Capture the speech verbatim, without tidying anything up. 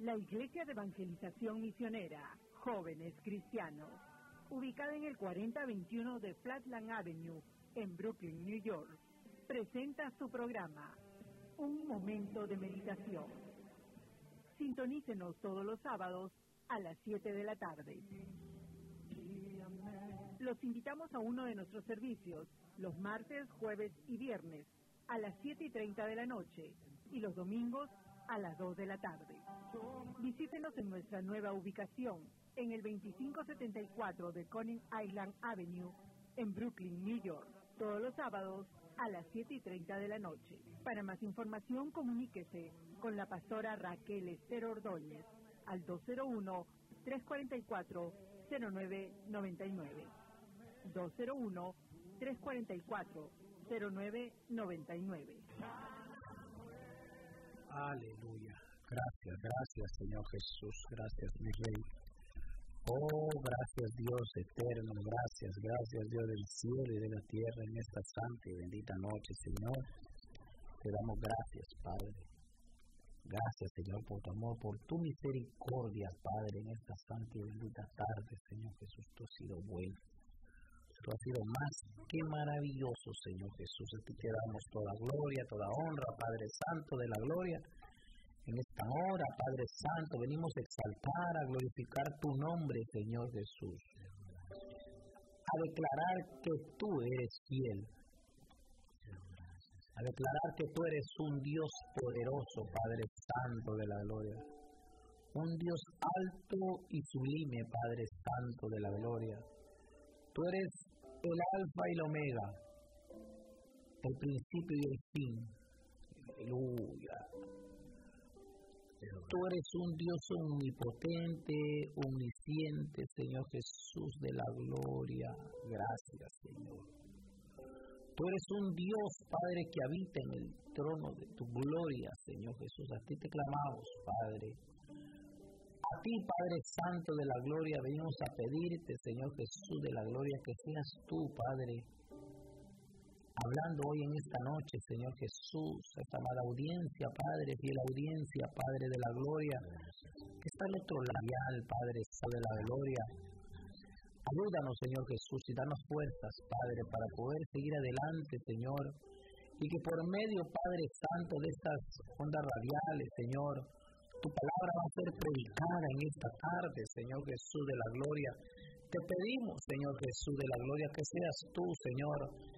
La Iglesia de Evangelización Misionera, Jóvenes Cristianos, ubicada en el cuarenta veintiuno de Flatland Avenue, en Brooklyn, New York, presenta su programa, Un Momento de Meditación. Sintonícenos todos los sábados a las siete de la tarde. Los invitamos a uno de nuestros servicios, los martes, jueves y viernes, a las siete y treinta de la noche, y los domingos a las dos de la tarde. Visítenos en nuestra nueva ubicación, en el veinticinco setenta y cuatro de Coney Island Avenue, en Brooklyn, New York, todos los sábados a las siete y treinta de la noche. Para más información, comuníquese con la pastora Raquel Esther Ordóñez al dos cero uno, tres cuatro cuatro, cero nueve nueve nueve. dos cero uno, tres cuatro cuatro, cero nueve nueve nueve. Aleluya. Gracias, gracias Señor Jesús, gracias mi Rey. Oh, gracias Dios eterno, gracias, gracias Dios del cielo y de la tierra en esta santa y bendita noche, Señor. Te damos gracias, Padre. Gracias, Señor, por tu amor, por tu misericordia, Padre, en esta santa y bendita tarde, Señor Jesús. Tú has sido bueno. Tú has sido más que maravilloso, Señor Jesús. A ti te damos toda gloria, toda honra, Padre Santo de la gloria. En esta hora, Padre Santo, venimos a exaltar, a glorificar tu nombre, Señor Jesús. A declarar que tú eres fiel. A declarar que tú eres un Dios poderoso, Padre Santo de la gloria. Un Dios alto y sublime, Padre Santo de la gloria. Tú eres el alfa y el omega, el principio y el fin. Aleluya. Tú eres un Dios omnipotente, omnisciente, Señor Jesús de la gloria. Gracias, Señor. Tú eres un Dios, Padre, que habita en el trono de tu gloria, Señor Jesús. A ti te clamamos, Padre. A ti, Padre Santo de la gloria, venimos a pedirte, Señor Jesús de la gloria, que seas tú, Padre, hablando hoy en esta noche, Señor Jesús, a esta amada audiencia, Padre, fiel audiencia, Padre de la gloria, que está al otro labial, Padre Santo de la gloria. Ayúdanos, Señor Jesús, y danos fuerzas, Padre, para poder seguir adelante, Señor, y que por medio, Padre Santo, de estas ondas radiales, Señor, tu palabra va a ser predicada en esta tarde, Señor Jesús de la gloria. Te pedimos, Señor Jesús de la gloria, que seas tú, Señor,